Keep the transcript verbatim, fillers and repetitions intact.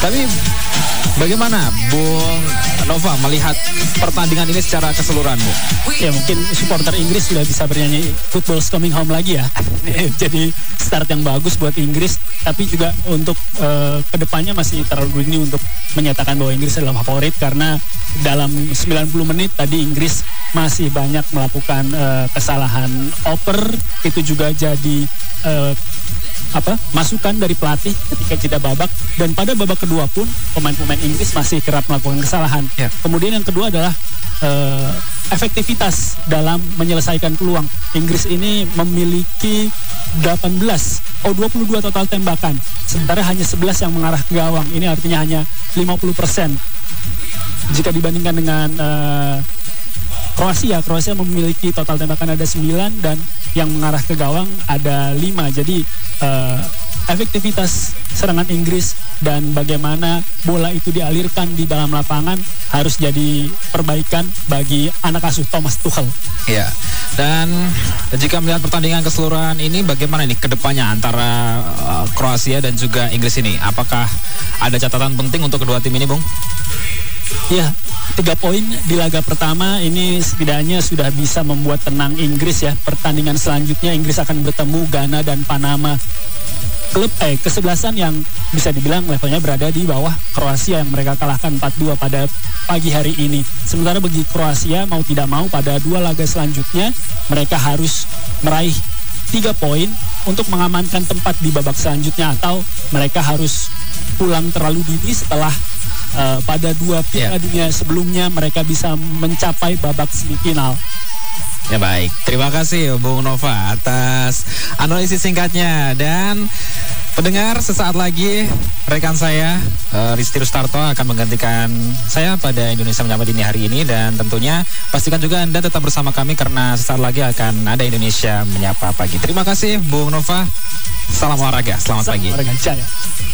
Tapi bagaimana Bung Nova melihat pertandingan ini secara keseluruhan, Bu? Ya mungkin supporter Inggris sudah bisa bernyanyi Football's Coming Home lagi ya. Jadi start yang bagus buat Inggris, tapi juga untuk uh, kedepannya masih terlalu dini untuk menyatakan bahwa Inggris adalah favorit, karena dalam sembilan puluh menit tadi Inggris masih banyak melakukan uh, kesalahan oper. Itu juga jadi uh, apa masukan dari pelatih ketika jeda babak, dan pada babak kedua pun pemain-pemain Inggris masih kerap melakukan kesalahan. Ya. Kemudian yang kedua adalah uh, efektivitas dalam menyelesaikan peluang. Inggris ini memiliki delapan belas oh dua puluh dua total tembakan, sementara hanya sebelas yang mengarah ke gawang. Ini artinya hanya lima puluh persen jika dibandingkan dengan uh, Kroasia. Kroasia memiliki total tembakan ada sembilan dan yang mengarah ke gawang ada lima. Jadi uh, efektivitas serangan Inggris dan bagaimana bola itu dialirkan di dalam lapangan harus jadi perbaikan bagi anak asuh Thomas Tuchel. Ya. Dan jika melihat pertandingan keseluruhan ini, bagaimana nih kedepannya antara uh, Kroasia dan juga Inggris ini? Apakah ada catatan penting untuk kedua tim ini, Bung? Ya, tiga poin di laga pertama ini setidaknya sudah bisa membuat tenang Inggris ya. Pertandingan selanjutnya Inggris akan bertemu Ghana dan Panama. Klub eh kesebelasan yang bisa dibilang levelnya berada di bawah Kroasia yang mereka kalahkan empat dua pada pagi hari ini. Sementara bagi Kroasia mau tidak mau pada dua laga selanjutnya mereka harus meraih tiga poin untuk mengamankan tempat di babak selanjutnya, atau mereka harus pulang terlalu dini setelah Uh, pada dua Piala yeah. Dunia sebelumnya mereka bisa mencapai babak semifinal. Ya baik, terima kasih Bung Nova atas analisis singkatnya. Dan pendengar, sesaat lagi rekan saya uh, Risti Rustarto akan menggantikan saya pada Indonesia Menyapa Dini hari ini. Dan tentunya pastikan juga Anda tetap bersama kami karena sesaat lagi akan ada Indonesia Menyapa Pagi. Terima kasih Bung Nova, salam olahraga, selamat salam pagi. Olahraga jaya.